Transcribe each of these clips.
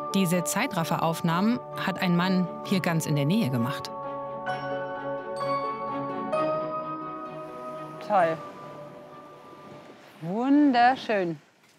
Diese Zeitrafferaufnahmen hat ein Mann hier ganz in der Nähe gemacht. Toll. Wunderschön.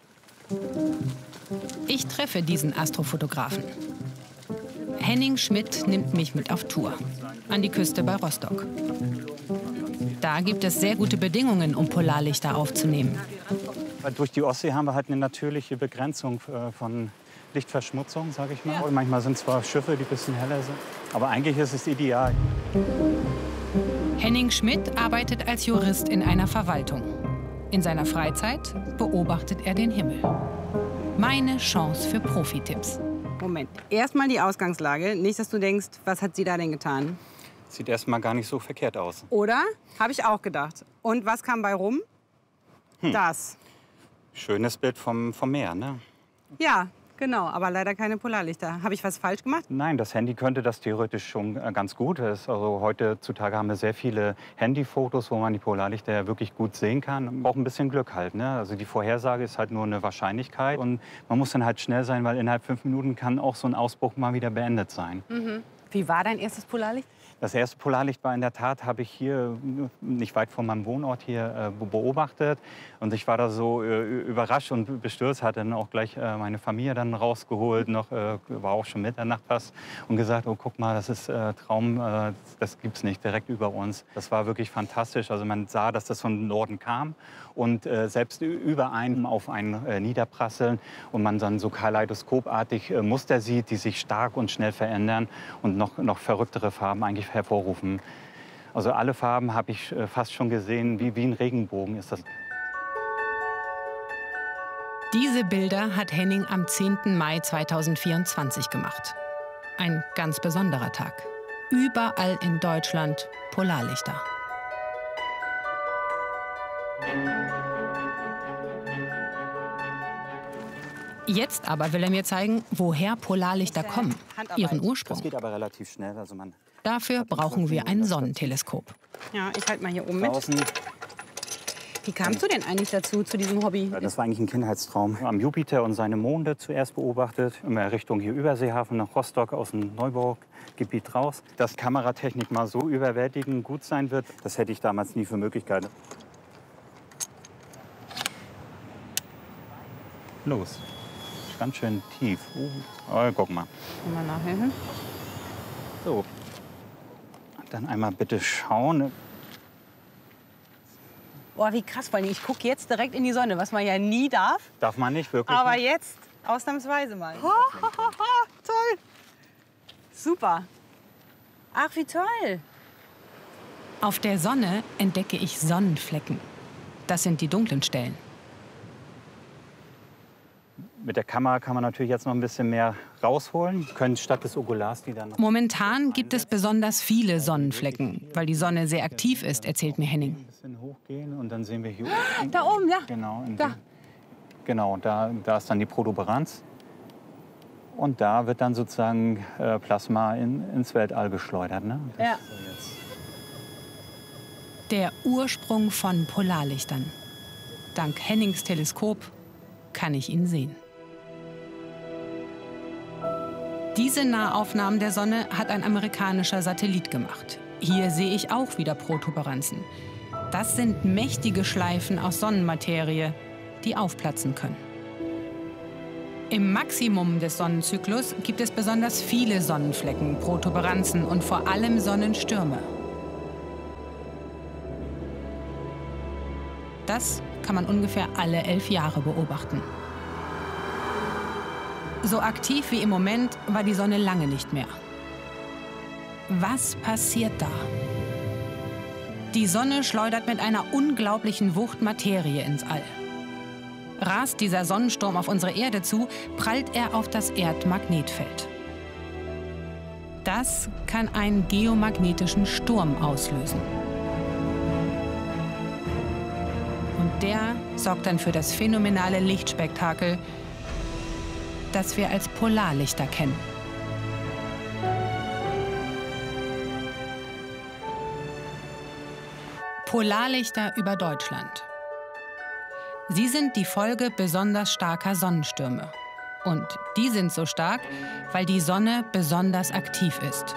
Ich treffe diesen Astrofotografen. Henning Schmidt nimmt mich mit auf Tour. An die Küste bei Rostock. Da gibt es sehr gute Bedingungen, um Polarlichter aufzunehmen. Durch die Ostsee haben wir halt eine natürliche Begrenzung von Lichtverschmutzung, sage ich mal. Ja. Manchmal sind zwar Schiffe, die ein bisschen heller sind, aber eigentlich ist es ideal. Henning Schmidt arbeitet als Jurist in einer Verwaltung. In seiner Freizeit beobachtet er den Himmel. Meine Chance für Profi-Tipps. Moment, erstmal die Ausgangslage. Nicht, dass du denkst, was hat sie da denn getan? Sieht erstmal gar nicht so verkehrt aus. Oder? Habe ich auch gedacht. Und was kam bei rum? Das. Schönes Bild vom Meer, ne? Ja, genau. Aber leider keine Polarlichter. Habe ich was falsch gemacht? Nein, das Handy könnte das theoretisch schon ganz gut. Also heutzutage haben wir sehr viele Handyfotos, wo man die Polarlichter ja wirklich gut sehen kann. Man braucht ein bisschen Glück halt, ne? Also die Vorhersage ist halt nur eine Wahrscheinlichkeit. Und man muss dann halt schnell sein, weil innerhalb 5 Minuten kann auch so ein Ausbruch mal wieder beendet sein. Mhm. Wie war dein erstes Polarlicht? Das erste Polarlicht war in der Tat, habe ich hier nicht weit von meinem Wohnort hier beobachtet. Und ich war da so überrascht und bestürzt, hatte dann auch gleich meine Familie dann rausgeholt, war auch schon Mitternacht fast und gesagt, oh guck mal, das ist Traum, das gibt's nicht direkt über uns. Das war wirklich fantastisch. Also man sah, dass das von Norden kam und selbst über einen auf einen niederprasseln und man dann so kaleidoskopartig Muster sieht, die sich stark und schnell verändern und noch verrücktere Farben eigentlich hervorrufen. Also alle Farben habe ich fast schon gesehen, wie ein Regenbogen ist das. Diese Bilder hat Henning am 10. Mai 2024 gemacht. Ein ganz besonderer Tag. Überall in Deutschland Polarlichter. Jetzt aber will er mir zeigen, woher Polarlichter kommen, ihren Ursprung. Das geht aber relativ schnell. Also Dafür brauchen wir ein Sonnenteleskop. Ja, ich halte mal hier oben mit. Wie kamst du denn eigentlich dazu, zu diesem Hobby? Das war eigentlich ein Kindheitstraum. Am Jupiter und seine Monde zuerst beobachtet, immer Richtung hier Überseehafen nach Rostock aus dem Neubaugebiet raus. Dass Kameratechnik mal so überwältigend gut sein wird, das hätte ich damals nie für möglich gehalten. Los. Ganz schön tief. Oh, guck mal. Mal nachhelfen. So. Dann einmal bitte schauen. Boah, wie krass, weil ich gucke jetzt direkt in die Sonne, was man ja nie darf. Darf man nicht, wirklich? Aber nicht? jetzt ausnahmsweise mal. Toll. Super. Ach, wie toll. Auf der Sonne entdecke ich Sonnenflecken. Das sind die dunklen Stellen. Mit der Kamera kann man natürlich jetzt noch ein bisschen mehr rausholen. Können statt des Okulars die dann noch. Momentan gibt es besonders viele Sonnenflecken, weil die Sonne sehr aktiv ist, erzählt mir Henning. Ein bisschen hochgehen und dann sehen wir hier oben. Da oben, ja. Genau, da. Genau, da ist dann die Protuberanz. Und da wird dann sozusagen Plasma ins Weltall geschleudert. Ne? Ja. Der Ursprung von Polarlichtern. Dank Hennings Teleskop kann ich ihn sehen. Diese Nahaufnahmen der Sonne hat ein amerikanischer Satellit gemacht. Hier sehe ich auch wieder Protuberanzen. Das sind mächtige Schleifen aus Sonnenmaterie, die aufplatzen können. Im Maximum des Sonnenzyklus gibt es besonders viele Sonnenflecken, Protuberanzen und vor allem Sonnenstürme. Das kann man ungefähr alle 11 Jahre beobachten. So aktiv wie im Moment war die Sonne lange nicht mehr. Was passiert da? Die Sonne schleudert mit einer unglaublichen Wucht Materie ins All. Rast dieser Sonnensturm auf unsere Erde zu, prallt er auf das Erdmagnetfeld. Das kann einen geomagnetischen Sturm auslösen. Und der sorgt dann für das phänomenale Lichtspektakel, das wir als Polarlichter kennen. Polarlichter über Deutschland. Sie sind die Folge besonders starker Sonnenstürme. Und die sind so stark, weil die Sonne besonders aktiv ist.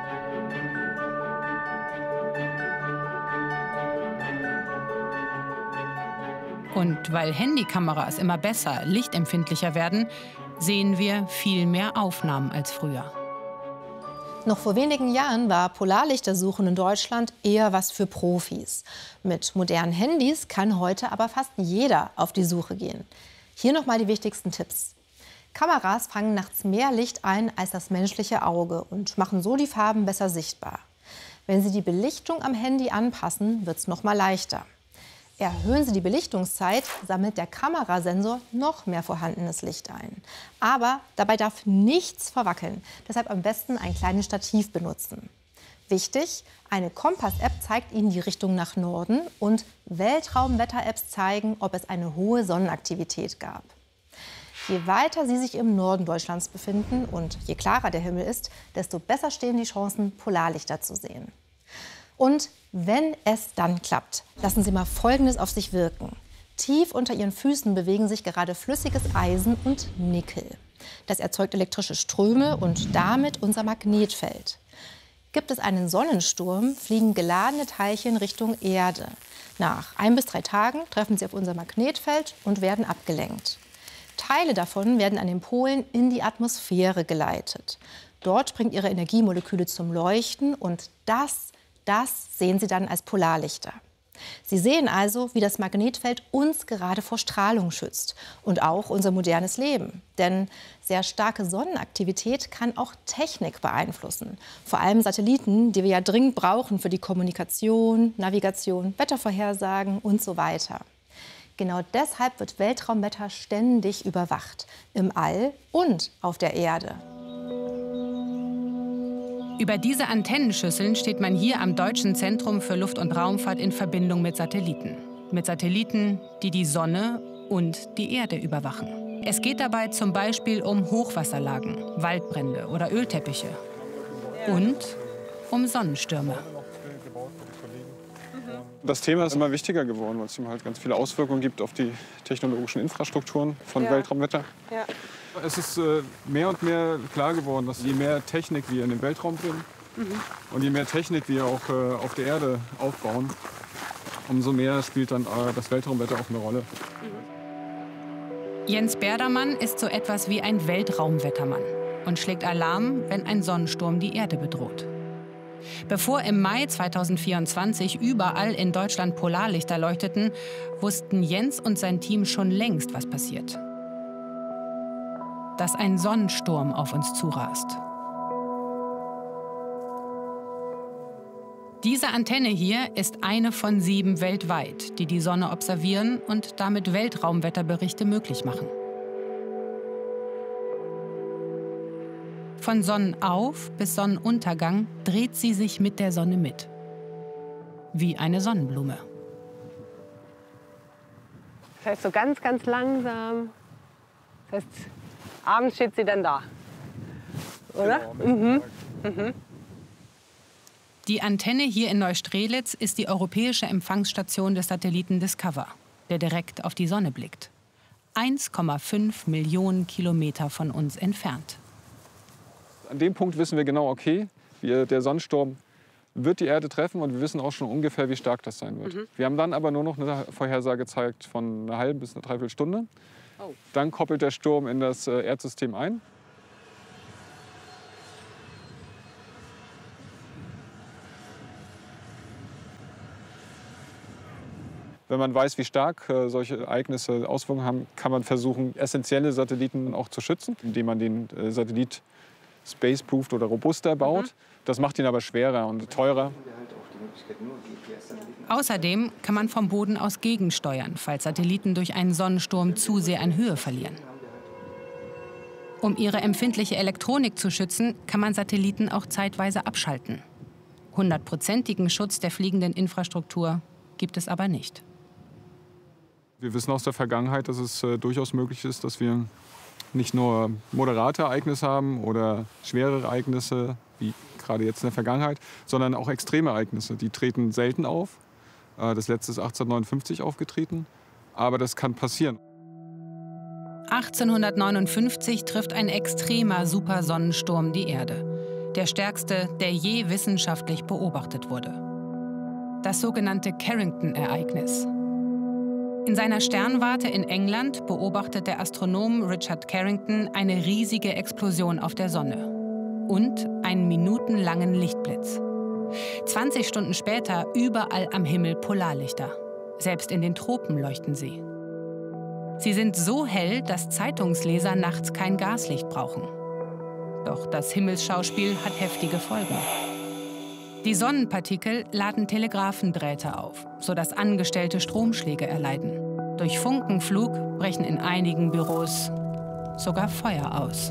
Und weil Handykameras immer besser, lichtempfindlicher werden, sehen wir viel mehr Aufnahmen als früher. Noch vor wenigen Jahren war Polarlichtersuchen in Deutschland eher was für Profis. Mit modernen Handys kann heute aber fast jeder auf die Suche gehen. Hier noch mal die wichtigsten Tipps. Kameras fangen nachts mehr Licht ein als das menschliche Auge und machen so die Farben besser sichtbar. Wenn Sie die Belichtung am Handy anpassen, wird es noch mal leichter. Erhöhen Sie die Belichtungszeit, sammelt der Kamerasensor noch mehr vorhandenes Licht ein. Aber dabei darf nichts verwackeln. Deshalb am besten ein kleines Stativ benutzen. Wichtig, eine Kompass-App zeigt Ihnen die Richtung nach Norden und Weltraumwetter-Apps zeigen, ob es eine hohe Sonnenaktivität gab. Je weiter Sie sich im Norden Deutschlands befinden und je klarer der Himmel ist, desto besser stehen die Chancen, Polarlichter zu sehen. Und wenn es dann klappt, lassen Sie mal Folgendes auf sich wirken. Tief unter Ihren Füßen bewegen sich gerade flüssiges Eisen und Nickel. Das erzeugt elektrische Ströme und damit unser Magnetfeld. Gibt es einen Sonnensturm, fliegen geladene Teilchen Richtung Erde. Nach 1 bis 3 Tagen treffen sie auf unser Magnetfeld und werden abgelenkt. Teile davon werden an den Polen in die Atmosphäre geleitet. Dort bringt ihre Energiemoleküle zum Leuchten und das sehen Sie dann als Polarlichter. Sie sehen also, wie das Magnetfeld uns gerade vor Strahlung schützt und auch unser modernes Leben. Denn sehr starke Sonnenaktivität kann auch Technik beeinflussen. Vor allem Satelliten, die wir ja dringend brauchen für die Kommunikation, Navigation, Wettervorhersagen und so weiter. Genau deshalb wird Weltraumwetter ständig überwacht, im All und auf der Erde. Über diese Antennenschüsseln steht man hier am Deutschen Zentrum für Luft- und Raumfahrt in Verbindung mit Satelliten. Mit Satelliten, die die Sonne und die Erde überwachen. Es geht dabei zum Beispiel um Hochwasserlagen, Waldbrände oder Ölteppiche. Und um Sonnenstürme. Das Thema ist immer wichtiger geworden, weil es halt ganz viele Auswirkungen gibt auf die technologischen Infrastrukturen von Weltraumwetter. Ja. Es ist mehr und mehr klar geworden, dass je mehr Technik wir in den Weltraum bringen und je mehr Technik wir auch auf der Erde aufbauen, umso mehr spielt dann das Weltraumwetter auch eine Rolle. Jens Berdermann ist so etwas wie ein Weltraumwettermann und schlägt Alarm, wenn ein Sonnensturm die Erde bedroht. Bevor im Mai 2024 überall in Deutschland Polarlichter leuchteten, wussten Jens und sein Team schon längst, was passiert. Dass ein Sonnensturm auf uns zurast. Diese Antenne hier ist eine von 7 weltweit, die die Sonne observieren und damit Weltraumwetterberichte möglich machen. Von Sonnenauf- bis Sonnenuntergang dreht sie sich mit der Sonne mit. Wie eine Sonnenblume. Das heißt so ganz, ganz langsam. Das heißt, abends steht sie dann da. Oder? Genau, Die Antenne hier in Neustrelitz ist die europäische Empfangsstation des Satelliten Discover, der direkt auf die Sonne blickt. 1,5 Millionen Kilometer von uns entfernt. An dem Punkt wissen wir genau, okay, der Sonnensturm wird die Erde treffen und wir wissen auch schon ungefähr, wie stark das sein wird. Wir haben dann aber nur noch eine Vorhersage gezeigt von einer halben bis einer Dreiviertelstunde. Dann koppelt der Sturm in das Erdsystem ein. Wenn man weiß, wie stark solche Ereignisse Auswirkungen haben, kann man versuchen, essentielle Satelliten auch zu schützen, indem man den Satellit spaceproofed oder robuster baut. Das macht ihn aber schwerer und teurer. Außerdem kann man vom Boden aus gegensteuern, falls Satelliten durch einen Sonnensturm zu sehr an Höhe verlieren. Um ihre empfindliche Elektronik zu schützen, kann man Satelliten auch zeitweise abschalten. 100%igen Schutz der fliegenden Infrastruktur gibt es aber nicht. Wir wissen aus der Vergangenheit, dass es durchaus möglich ist, dass wir nicht nur moderate Ereignisse haben oder schwere Ereignisse, wie gerade jetzt in der Vergangenheit, sondern auch extreme Ereignisse. Die treten selten auf. Das letzte ist 1859 aufgetreten, aber das kann passieren. 1859 trifft ein extremer Supersonnensturm die Erde. Der stärkste, der je wissenschaftlich beobachtet wurde. Das sogenannte Carrington-Ereignis. In seiner Sternwarte in England beobachtet der Astronom Richard Carrington eine riesige Explosion auf der Sonne und einen minutenlangen Lichtblitz. 20 Stunden später überall am Himmel Polarlichter. Selbst in den Tropen leuchten sie. Sie sind so hell, dass Zeitungsleser nachts kein Gaslicht brauchen. Doch das Himmelsschauspiel hat heftige Folgen. Die Sonnenpartikel laden Telegraphendrähte auf, sodass Angestellte Stromschläge erleiden. Durch Funkenflug brechen in einigen Büros sogar Feuer aus.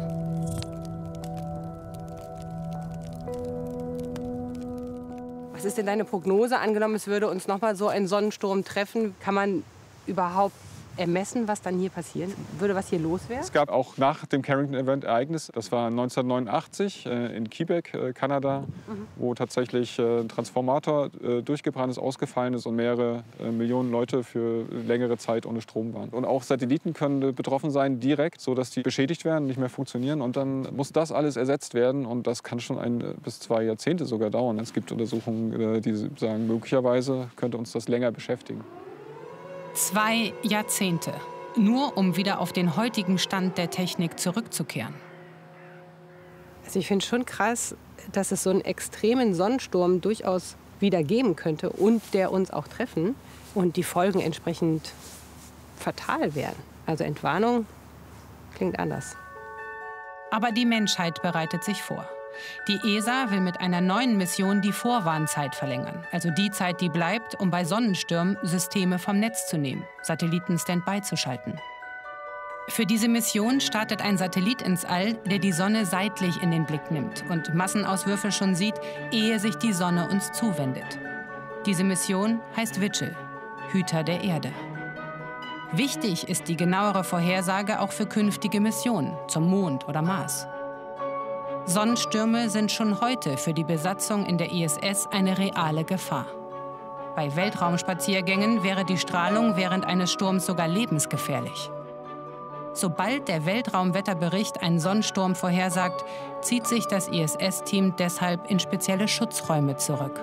Was ist denn deine Prognose? Angenommen, es würde uns noch mal so ein Sonnensturm treffen. Kann man überhaupt ermessen, was dann hier passieren würde, was hier los wäre? Es gab auch nach dem Carrington-Ereignis, das war 1989 in Quebec, Kanada, wo tatsächlich ein Transformator durchgebrannt ist, ausgefallen ist und mehrere Millionen Leute für längere Zeit ohne Strom waren. Und auch Satelliten können betroffen sein, direkt, sodass die beschädigt werden, nicht mehr funktionieren. Und dann muss das alles ersetzt werden und das kann schon 1 bis 2 Jahrzehnte sogar dauern. Es gibt Untersuchungen, die sagen, möglicherweise könnte uns das länger beschäftigen. 2 Jahrzehnte, nur um wieder auf den heutigen Stand der Technik zurückzukehren. Also ich finde schon krass, dass es so einen extremen Sonnensturm durchaus wieder geben könnte und der uns auch treffen und die Folgen entsprechend fatal wären. Also Entwarnung klingt anders. Aber die Menschheit bereitet sich vor. Die ESA will mit einer neuen Mission die Vorwarnzeit verlängern, also die Zeit, die bleibt, um bei Sonnenstürmen Systeme vom Netz zu nehmen, Satelliten Standby zu schalten. Für diese Mission startet ein Satellit ins All, der die Sonne seitlich in den Blick nimmt und Massenauswürfe schon sieht, ehe sich die Sonne uns zuwendet. Diese Mission heißt Vigil, Hüter der Erde. Wichtig ist die genauere Vorhersage auch für künftige Missionen zum Mond oder Mars. Sonnenstürme sind schon heute für die Besatzung in der ISS eine reale Gefahr. Bei Weltraumspaziergängen wäre die Strahlung während eines Sturms sogar lebensgefährlich. Sobald der Weltraumwetterbericht einen Sonnensturm vorhersagt, zieht sich das ISS-Team deshalb in spezielle Schutzräume zurück.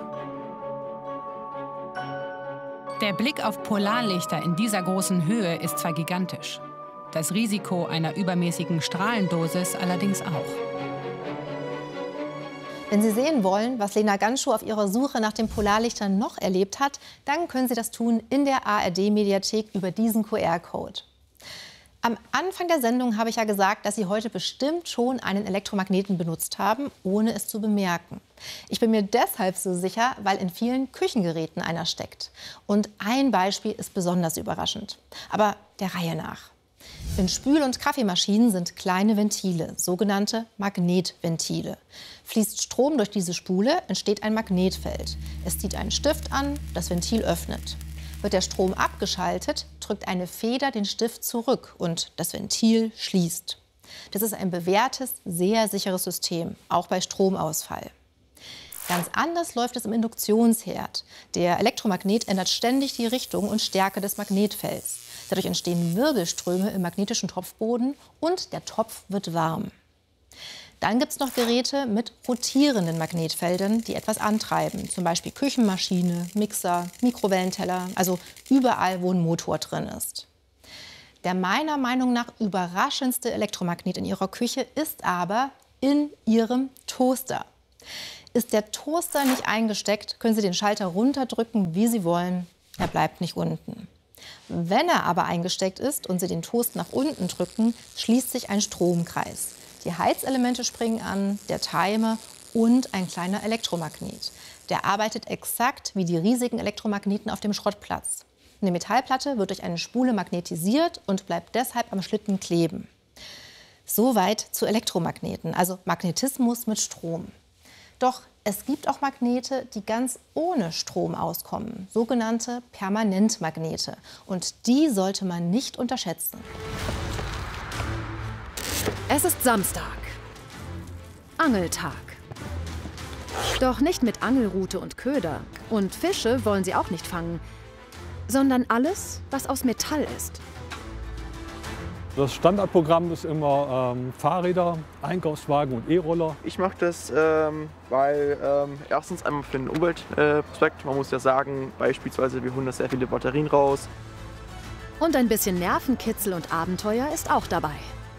Der Blick auf Polarlichter in dieser großen Höhe ist zwar gigantisch, das Risiko einer übermäßigen Strahlendosis allerdings auch. Wenn Sie sehen wollen, was Lena Ganschow auf ihrer Suche nach den Polarlichtern noch erlebt hat, dann können Sie das tun in der ARD-Mediathek über diesen QR-Code. Am Anfang der Sendung habe ich ja gesagt, dass Sie heute bestimmt schon einen Elektromagneten benutzt haben, ohne es zu bemerken. Ich bin mir deshalb so sicher, weil in vielen Küchengeräten einer steckt. Und ein Beispiel ist besonders überraschend. Aber der Reihe nach. In Spül- und Kaffeemaschinen sind kleine Ventile, sogenannte Magnetventile. Fließt Strom durch diese Spule, entsteht ein Magnetfeld. Es zieht einen Stift an, das Ventil öffnet. Wird der Strom abgeschaltet, drückt eine Feder den Stift zurück und das Ventil schließt. Das ist ein bewährtes, sehr sicheres System, auch bei Stromausfall. Ganz anders läuft es im Induktionsherd. Der Elektromagnet ändert ständig die Richtung und Stärke des Magnetfelds. Dadurch entstehen Wirbelströme im magnetischen Topfboden und der Topf wird warm. Dann gibt es noch Geräte mit rotierenden Magnetfeldern, die etwas antreiben. Zum Beispiel Küchenmaschine, Mixer, Mikrowellenteller, also überall, wo ein Motor drin ist. Der meiner Meinung nach überraschendste Elektromagnet in Ihrer Küche ist aber in Ihrem Toaster. Ist der Toaster nicht eingesteckt, können Sie den Schalter runterdrücken, wie Sie wollen. Er bleibt nicht unten. Wenn er aber eingesteckt ist und Sie den Toast nach unten drücken, schließt sich ein Stromkreis. Die Heizelemente springen an, der Timer und ein kleiner Elektromagnet. Der arbeitet exakt wie die riesigen Elektromagneten auf dem Schrottplatz. Eine Metallplatte wird durch eine Spule magnetisiert und bleibt deshalb am Schlitten kleben. Soweit zu Elektromagneten, also Magnetismus mit Strom. Doch es gibt auch Magnete, die ganz ohne Strom auskommen, sogenannte Permanentmagnete. Und die sollte man nicht unterschätzen. Es ist Samstag. Angeltag. Doch nicht mit Angelrute und Köder. Und Fische wollen sie auch nicht fangen, sondern alles, was aus Metall ist. Das Standardprogramm ist immer Fahrräder, Einkaufswagen und E-Roller. Ich mache das, weil erstens einmal für den Umweltaspekt, man muss ja sagen, beispielsweise wir holen da sehr viele Batterien raus. Und ein bisschen Nervenkitzel und Abenteuer ist auch dabei.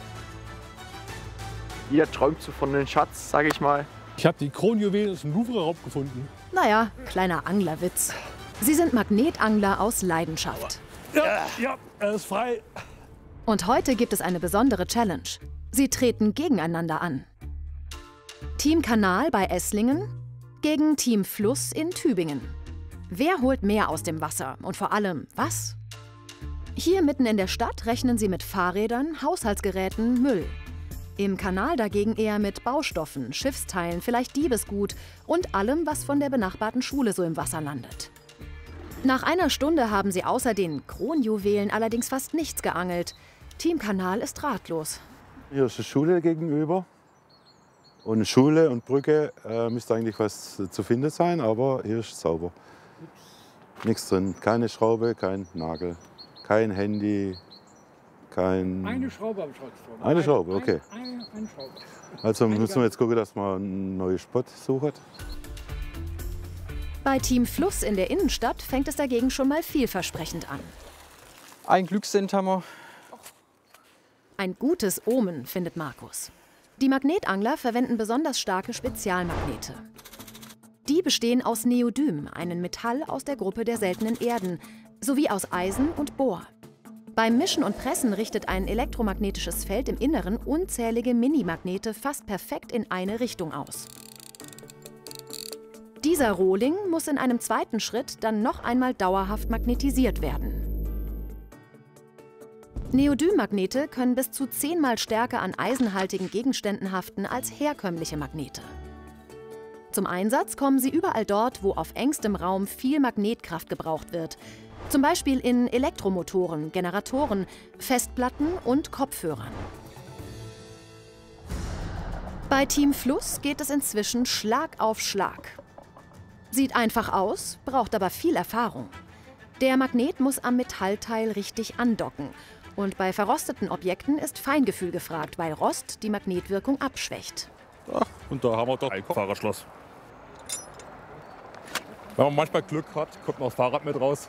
Jeder träumt so von einem Schatz, sage ich mal. Ich habe die Kronjuwelen aus dem Louvre gefunden. Naja, kleiner Anglerwitz. Sie sind Magnetangler aus Leidenschaft. Ja, er ist frei. Und heute gibt es eine besondere Challenge. Sie treten gegeneinander an. Team Kanal bei Esslingen gegen Team Fluss in Tübingen. Wer holt mehr aus dem Wasser und vor allem was? Hier mitten in der Stadt rechnen sie mit Fahrrädern, Haushaltsgeräten, Müll. Im Kanal dagegen eher mit Baustoffen, Schiffsteilen, vielleicht Diebesgut und allem, was von der benachbarten Schule so im Wasser landet. Nach einer Stunde haben sie außer den Kronjuwelen allerdings fast nichts geangelt. Team Kanal ist ratlos. Hier ist eine Schule gegenüber. Und Schule und Brücke müsste eigentlich was zu finden sein, aber hier ist es sauber. Nichts drin, keine Schraube, kein Nagel, kein Handy, kein... Eine Schraube am Schraubsturm. Eine Schraube, okay. Eine Schraube. Also müssen wir jetzt gucken, dass man einen neuen Spot suchen. Bei Team Fluss in der Innenstadt fängt es dagegen schon mal vielversprechend an. Ein Glückscent haben wir. Ein gutes Omen, findet Markus. Die Magnetangler verwenden besonders starke Spezialmagnete. Die bestehen aus Neodym, einem Metall aus der Gruppe der seltenen Erden, sowie aus Eisen und Bohr. Beim Mischen und Pressen richtet ein elektromagnetisches Feld im Inneren unzählige Minimagnete fast perfekt in eine Richtung aus. Dieser Rohling muss in einem zweiten Schritt dann noch einmal dauerhaft magnetisiert werden. Neodym-Magnete können bis zu 10-mal stärker an eisenhaltigen Gegenständen haften als herkömmliche Magnete. Zum Einsatz kommen sie überall dort, wo auf engstem Raum viel Magnetkraft gebraucht wird. Zum Beispiel in Elektromotoren, Generatoren, Festplatten und Kopfhörern. Bei Team Fluss geht es inzwischen Schlag auf Schlag. Sieht einfach aus, braucht aber viel Erfahrung. Der Magnet muss am Metallteil richtig andocken. Und bei verrosteten Objekten ist Feingefühl gefragt, weil Rost die Magnetwirkung abschwächt. Ach, und da haben wir doch ein Fahrradschloss. Wenn man manchmal Glück hat, kommt noch das Fahrrad mit raus.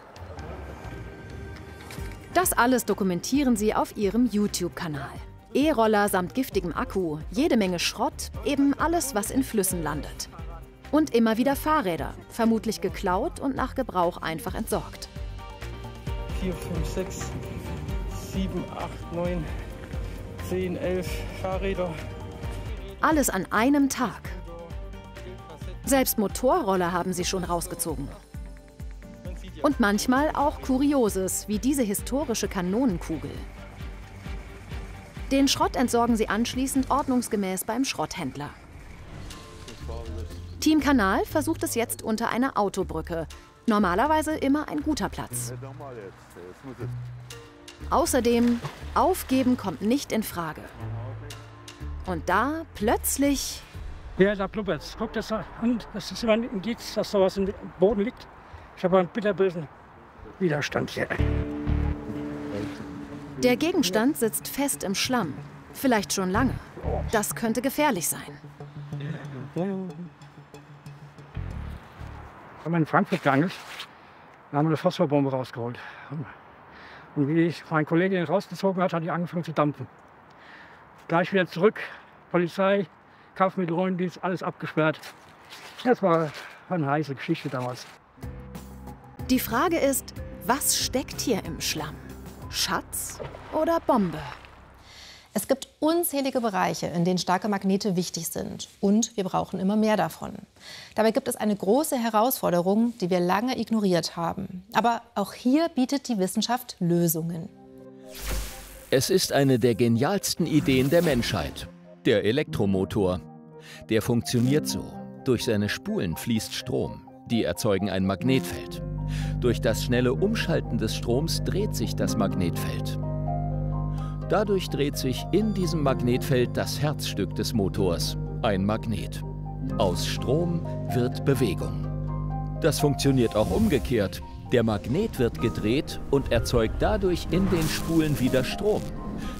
Das alles dokumentieren sie auf ihrem YouTube-Kanal. E-Roller samt giftigem Akku, jede Menge Schrott, eben alles, was in Flüssen landet. Und immer wieder Fahrräder, vermutlich geklaut und nach Gebrauch einfach entsorgt. 4, 5, 6, 7, 8, 9, 10, 11 Fahrräder. Alles an einem Tag. Selbst Motorroller haben sie schon rausgezogen. Und manchmal auch Kurioses, wie diese historische Kanonenkugel. Den Schrott entsorgen sie anschließend ordnungsgemäß beim Schrotthändler. Team Kanal versucht es jetzt unter einer Autobrücke. Normalerweise immer ein guter Platz. Außerdem, aufgeben kommt nicht in Frage. Und da plötzlich... Ja, da blubbert's. Guck das an. Das ist immer ein Indiz, dass sowas im Boden liegt. Ich habe einen bitterbösen Widerstand hier. Der Gegenstand sitzt fest im Schlamm. Vielleicht schon lange. Das könnte gefährlich sein. Wir haben in Frankfurt geangelt. Da haben wir eine Phosphorbombe rausgeholt. Und wie mein Kollege den rausgezogen hat, hat die angefangen zu dampfen. Gleich wieder zurück. Polizei, Kaufmittelräumdienst, alles abgesperrt. Das war eine heiße Geschichte damals. Die Frage ist, was steckt hier im Schlamm? Schatz oder Bombe? Es gibt unzählige Bereiche, in denen starke Magnete wichtig sind. Und wir brauchen immer mehr davon. Dabei gibt es eine große Herausforderung, die wir lange ignoriert haben. Aber auch hier bietet die Wissenschaft Lösungen. Es ist eine der genialsten Ideen der Menschheit. Der Elektromotor. Der funktioniert so. Durch seine Spulen fließt Strom. Die erzeugen ein Magnetfeld. Durch das schnelle Umschalten des Stroms dreht sich das Magnetfeld. Dadurch dreht sich in diesem Magnetfeld das Herzstück des Motors, ein Magnet. Aus Strom wird Bewegung. Das funktioniert auch umgekehrt. Der Magnet wird gedreht und erzeugt dadurch in den Spulen wieder Strom.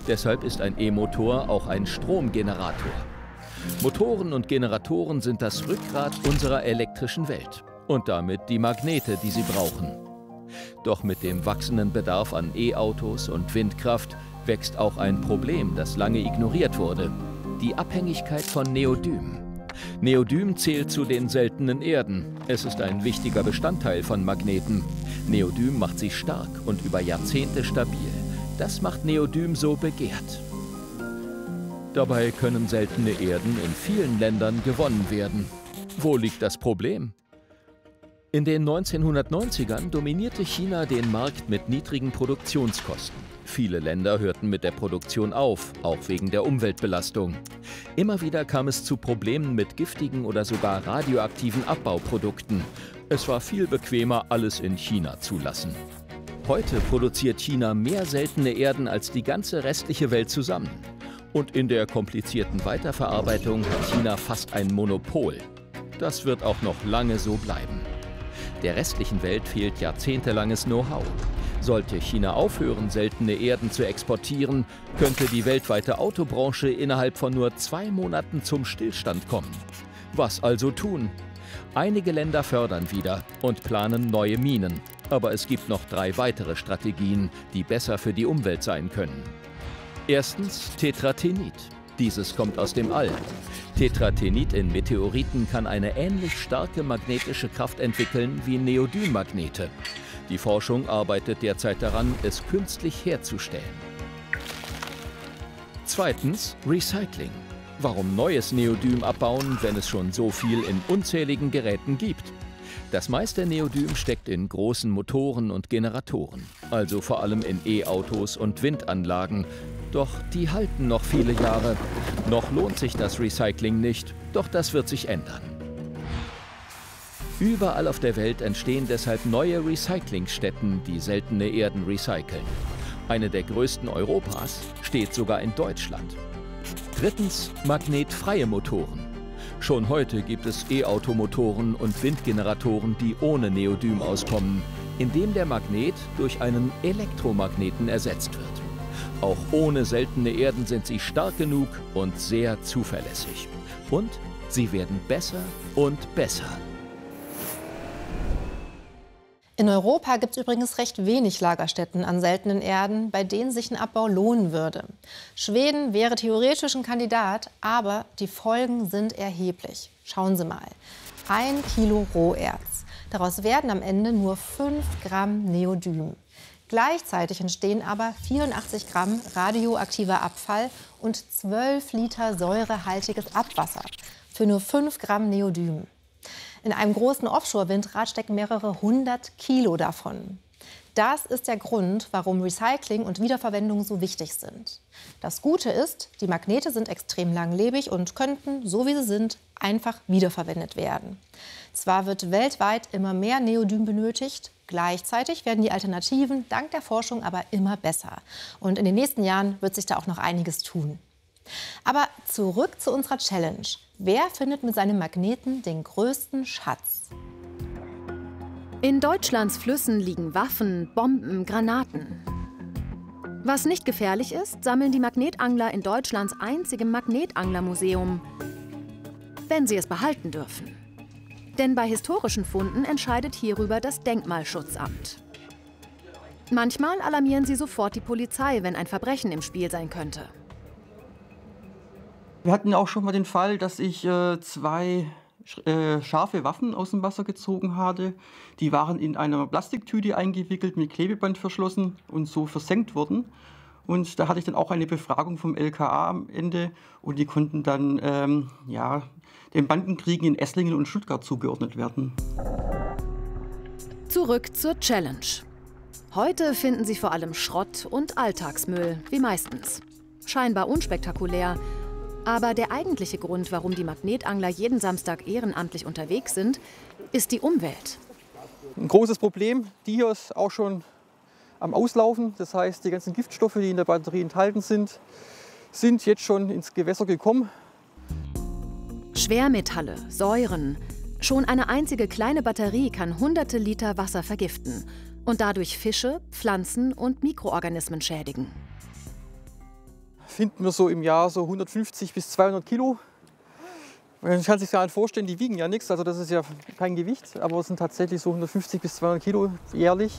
Deshalb ist ein E-Motor auch ein Stromgenerator. Motoren und Generatoren sind das Rückgrat unserer elektrischen Welt und damit die Magnete, die sie brauchen. Doch mit dem wachsenden Bedarf an E-Autos und Windkraft wächst auch ein Problem, das lange ignoriert wurde: die Abhängigkeit von Neodym. Neodym zählt zu den seltenen Erden. Es ist ein wichtiger Bestandteil von Magneten. Neodym macht sie stark und über Jahrzehnte stabil. Das macht Neodym so begehrt. Dabei können seltene Erden in vielen Ländern gewonnen werden. Wo liegt das Problem? In den 1990ern dominierte China den Markt mit niedrigen Produktionskosten. Viele Länder hörten mit der Produktion auf, auch wegen der Umweltbelastung. Immer wieder kam es zu Problemen mit giftigen oder sogar radioaktiven Abbauprodukten. Es war viel bequemer, alles in China zu lassen. Heute produziert China mehr seltene Erden als die ganze restliche Welt zusammen. Und in der komplizierten Weiterverarbeitung hat China fast ein Monopol. Das wird auch noch lange so bleiben. Der restlichen Welt fehlt jahrzehntelanges Know-how. Sollte China aufhören, seltene Erden zu exportieren, könnte die weltweite Autobranche innerhalb von nur 2 Monaten zum Stillstand kommen. Was also tun? Einige Länder fördern wieder und planen neue Minen. Aber es gibt noch 3 weitere Strategien, die besser für die Umwelt sein können. Erstens Tetratenit. Dieses kommt aus dem All. Tetratenit in Meteoriten kann eine ähnlich starke magnetische Kraft entwickeln wie Neodym-Magnete. Die Forschung arbeitet derzeit daran, es künstlich herzustellen. Zweitens Recycling. Warum neues Neodym abbauen, wenn es schon so viel in unzähligen Geräten gibt? Das meiste Neodym steckt in großen Motoren und Generatoren, also vor allem in E-Autos und Windanlagen. Doch die halten noch viele Jahre. Noch lohnt sich das Recycling nicht, doch das wird sich ändern. Überall auf der Welt entstehen deshalb neue Recyclingstätten, die seltene Erden recyceln. Eine der größten Europas steht sogar in Deutschland. Drittens magnetfreie Motoren. Schon heute gibt es E-Automotoren und Windgeneratoren, die ohne Neodym auskommen, indem der Magnet durch einen Elektromagneten ersetzt wird. Auch ohne seltene Erden sind sie stark genug und sehr zuverlässig. Und sie werden besser und besser. In Europa gibt es übrigens recht wenig Lagerstätten an seltenen Erden, bei denen sich ein Abbau lohnen würde. Schweden wäre theoretisch ein Kandidat, aber die Folgen sind erheblich. Schauen Sie mal. 1 Kilo Roherz. Daraus werden am Ende nur 5 Gramm Neodym. Gleichzeitig entstehen aber 84 Gramm radioaktiver Abfall und 12 Liter säurehaltiges Abwasser für nur 5 Gramm Neodym. In einem großen Offshore-Windrad stecken mehrere 100 Kilo davon. Das ist der Grund, warum Recycling und Wiederverwendung so wichtig sind. Das Gute ist, die Magnete sind extrem langlebig und könnten, so wie sie sind, einfach wiederverwendet werden. Zwar wird weltweit immer mehr Neodym benötigt, gleichzeitig werden die Alternativen dank der Forschung aber immer besser. Und in den nächsten Jahren wird sich da auch noch einiges tun. Aber zurück zu unserer Challenge. Wer findet mit seinem Magneten den größten Schatz? In Deutschlands Flüssen liegen Waffen, Bomben, Granaten. Was nicht gefährlich ist, sammeln die Magnetangler in Deutschlands einzigem Magnetanglermuseum, wenn sie es behalten dürfen. Denn bei historischen Funden entscheidet hierüber das Denkmalschutzamt. Manchmal alarmieren sie sofort die Polizei, wenn ein Verbrechen im Spiel sein könnte. Wir hatten auch schon mal den Fall, dass ich 2 scharfe Waffen aus dem Wasser gezogen hatte. Die waren in einer Plastiktüte eingewickelt, mit Klebeband verschlossen und so versenkt worden. Und da hatte ich dann auch eine Befragung vom LKA am Ende und die konnten dann den Bandenkriegen in Esslingen und Stuttgart zugeordnet werden. Zurück zur Challenge. Heute finden Sie vor allem Schrott und Alltagsmüll, wie meistens. Scheinbar unspektakulär. Aber der eigentliche Grund, warum die Magnetangler jeden Samstag ehrenamtlich unterwegs sind, ist die Umwelt. Ein großes Problem, die hier ist auch schon am Auslaufen. Das heißt, die ganzen Giftstoffe, die in der Batterie enthalten sind, sind jetzt schon ins Gewässer gekommen. Schwermetalle, Säuren. Schon eine einzige kleine Batterie kann hunderte Liter Wasser vergiften und dadurch Fische, Pflanzen und Mikroorganismen schädigen. finden wir so im Jahr so 150 bis 200 Kilo. Man kann sich ja halt vorstellen, die wiegen ja nichts, also das ist ja kein Gewicht, aber es sind tatsächlich so 150 bis 200 Kilo jährlich.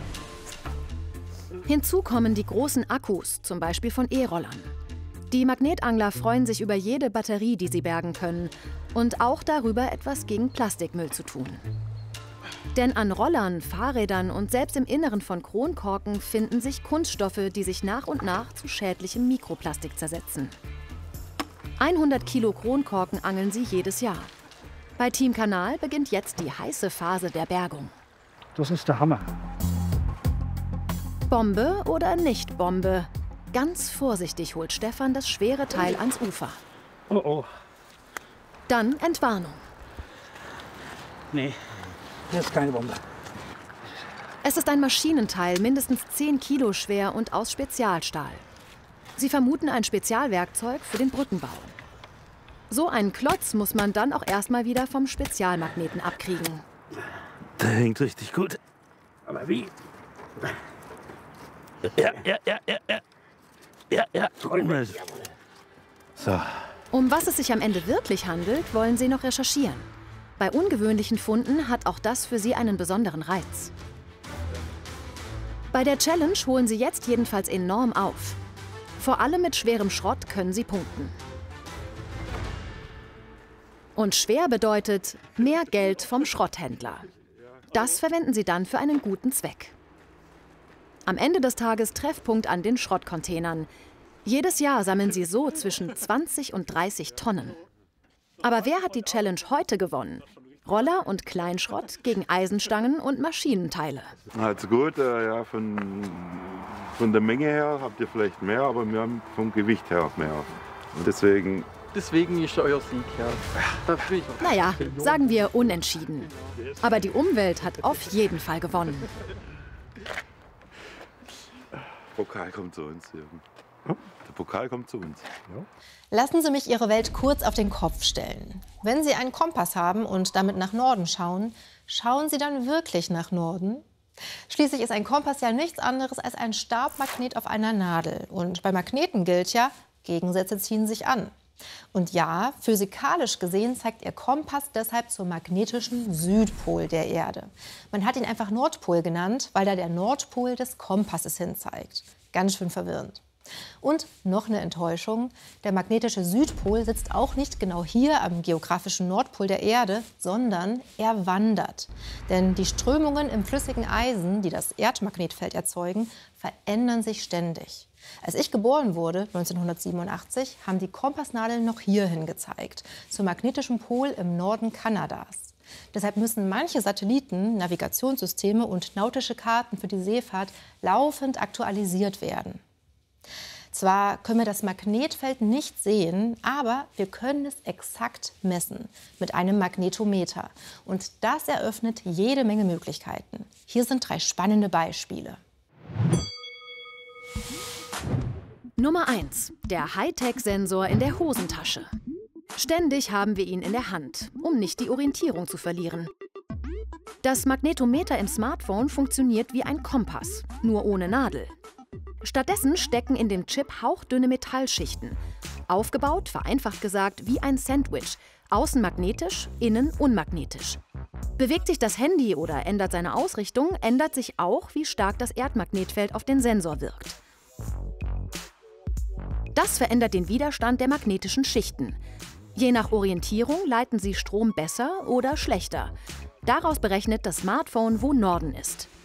Hinzu kommen die großen Akkus, zum Beispiel von E-Rollern. Die Magnetangler freuen sich über jede Batterie, die sie bergen können und auch darüber, etwas gegen Plastikmüll zu tun. Denn an Rollern, Fahrrädern und selbst im Inneren von Kronkorken finden sich Kunststoffe, die sich nach und nach zu schädlichem Mikroplastik zersetzen. 100 Kilo Kronkorken angeln sie jedes Jahr. Bei Team Kanal beginnt jetzt die heiße Phase der Bergung. Das ist der Hammer. Bombe oder nicht Bombe? Ganz vorsichtig holt Stefan das schwere Teil ans Ufer. Oh oh. Dann Entwarnung. Nee, das ist keine Bombe. Es ist ein Maschinenteil, mindestens 10 Kilo schwer und aus Spezialstahl. Sie vermuten ein Spezialwerkzeug für den Brückenbau. So einen Klotz muss man dann auch erstmal wieder vom Spezialmagneten abkriegen. Der hängt richtig gut. Aber wie? Ja. So. Um was es sich am Ende wirklich handelt, wollen sie noch recherchieren. Bei ungewöhnlichen Funden hat auch das für sie einen besonderen Reiz. Bei der Challenge holen sie jetzt jedenfalls enorm auf. Vor allem mit schwerem Schrott können sie punkten. Und schwer bedeutet mehr Geld vom Schrotthändler. Das verwenden sie dann für einen guten Zweck. Am Ende des Tages Treffpunkt an den Schrottcontainern. Jedes Jahr sammeln sie so zwischen 20 und 30 Tonnen. Aber wer hat die Challenge heute gewonnen? Roller und Kleinschrott gegen Eisenstangen und Maschinenteile. Also gut, ja, von der Menge her habt ihr vielleicht mehr, aber wir haben vom Gewicht her mehr. Und deswegen ist euer Sieg, ja. Naja, sagen wir unentschieden. Aber die Umwelt hat auf jeden Fall gewonnen. Pokal kommt zu uns, Jürgen. Der Pokal kommt zu uns. Ja. Lassen Sie mich Ihre Welt kurz auf den Kopf stellen. Wenn Sie einen Kompass haben und damit nach Norden schauen, schauen Sie dann wirklich nach Norden? Schließlich ist ein Kompass ja nichts anderes als ein Stabmagnet auf einer Nadel. Und bei Magneten gilt ja, Gegensätze ziehen sich an. Und ja, physikalisch gesehen zeigt Ihr Kompass deshalb zum magnetischen Südpol der Erde. Man hat ihn einfach Nordpol genannt, weil da der Nordpol des Kompasses hinzeigt. Ganz schön verwirrend. Und noch eine Enttäuschung, der magnetische Südpol sitzt auch nicht genau hier am geografischen Nordpol der Erde, sondern er wandert. Denn die Strömungen im flüssigen Eisen, die das Erdmagnetfeld erzeugen, verändern sich ständig. Als ich geboren wurde, 1987, haben die Kompassnadeln noch hierhin gezeigt, zum magnetischen Pol im Norden Kanadas. Deshalb müssen manche Satelliten, Navigationssysteme und nautische Karten für die Seefahrt laufend aktualisiert werden. Zwar können wir das Magnetfeld nicht sehen, aber wir können es exakt messen mit einem Magnetometer. Und das eröffnet jede Menge Möglichkeiten. Hier sind 3 spannende Beispiele. Nummer 1. Der Hightech-Sensor in der Hosentasche. Ständig haben wir ihn in der Hand, um nicht die Orientierung zu verlieren. Das Magnetometer im Smartphone funktioniert wie ein Kompass, nur ohne Nadel. Stattdessen stecken in dem Chip hauchdünne Metallschichten. Aufgebaut, vereinfacht gesagt, wie ein Sandwich. Außen magnetisch, innen unmagnetisch. Bewegt sich das Handy oder ändert seine Ausrichtung, ändert sich auch, wie stark das Erdmagnetfeld auf den Sensor wirkt. Das verändert den Widerstand der magnetischen Schichten. Je nach Orientierung leiten sie Strom besser oder schlechter. Daraus berechnet das Smartphone, wo Norden ist.